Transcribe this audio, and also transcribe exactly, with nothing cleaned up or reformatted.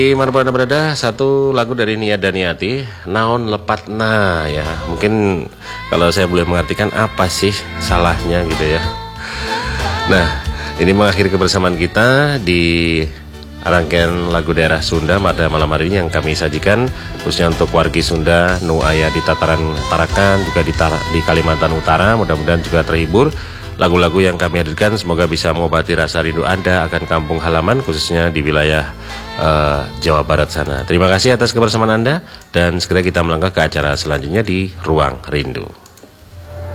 Mana berada berada satu lagu dari Nia Daniati, Naon Lepatna ya. Mungkin kalau saya boleh mengartikan apa sih salahnya gitu ya. Nah, ini mengakhiri kebersamaan kita di rangkaian lagu daerah Sunda pada malam hari ini yang kami sajikan khususnya untuk wargi Sunda nu aya di Tataran Tarakan juga di, di Kalimantan Utara. Mudah-mudahan juga terhibur lagu-lagu yang kami hadirkan, semoga bisa mengobati rasa rindu Anda akan kampung halaman khususnya di wilayah uh, Jawa Barat sana. Terima kasih atas kebersamaan Anda dan segera kita melangkah ke acara selanjutnya di Ruang Rindu.